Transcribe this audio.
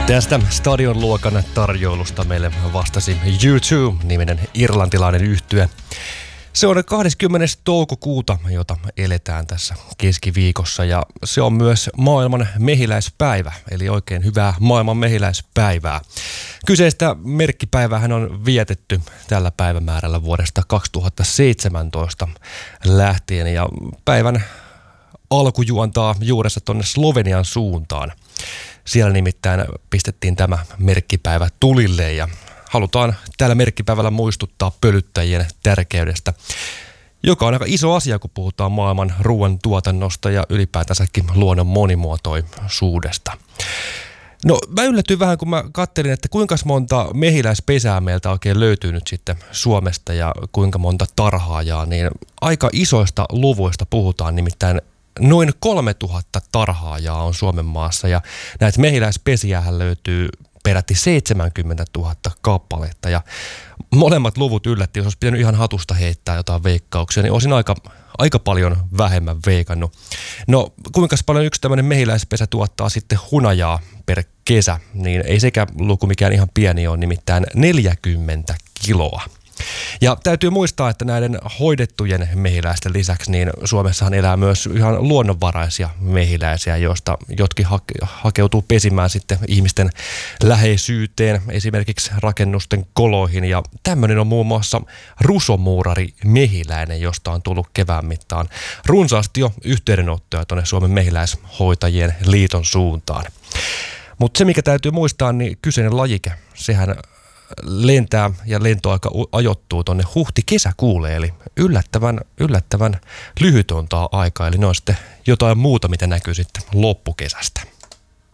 Tästä stadionluokan tarjoilusta meille vastasi U2-niminen irlantilainen yhtye. Se on 20. toukokuuta, jota eletään tässä keskiviikossa, ja se on myös maailman mehiläispäivä, eli oikein hyvää maailman mehiläispäivää. Kyseistä merkkipäiväähän on vietetty tällä päivämäärällä vuodesta 2017 lähtien, ja päivän alku juontaa juuressa tuonne Slovenian suuntaan. Siellä nimittäin pistettiin tämä merkkipäivä tulille ja halutaan tällä merkkipäivällä muistuttaa pölyttäjien tärkeydestä, joka on aika iso asia, kun puhutaan maailman ruoantuotannosta ja ylipäätänsäkin luonnon monimuotoisuudesta. No mä yllätyin vähän, kun mä katselin, että kuinka monta mehiläispesää meiltä oikein löytyy nyt sitten Suomesta ja kuinka monta tarhaajaa, niin aika isoista luvuista puhutaan, nimittäin noin 3000 tarhaajaa on Suomen maassa ja näitä mehiläispesiähän löytyy peräti 70 000 kappaletta ja molemmat luvut yllätti, jos olisi pitänyt ihan hatusta heittää jotain veikkauksia, niin olisin aika paljon vähemmän veikannut. No kuinka paljon yksi tämmöinen mehiläispesä tuottaa sitten hunajaa per kesä, niin ei sekä luku mikään ihan pieni ole, nimittäin 40 kiloa. Ja täytyy muistaa, että näiden hoidettujen mehiläisten lisäksi niin Suomessahan elää myös ihan luonnonvaraisia mehiläisiä, joista jotkin hakeutuu pesimään sitten ihmisten läheisyyteen, esimerkiksi rakennusten koloihin. Ja tämmöinen on muun muassa rusomuurari mehiläinen, josta on tullut kevään mittaan runsaasti jo yhteydenottoja tuonne Suomen mehiläishoitajien liiton suuntaan. Mutta se, mikä täytyy muistaa, niin kyseinen lajike, sehän lentää ja lentoaika ajoittuu tuonne huhti-kesäkuulle, eli yllättävän lyhyt on tämä aika, eli ne on sitten jotain muuta, mitä näkyy sitten loppukesästä.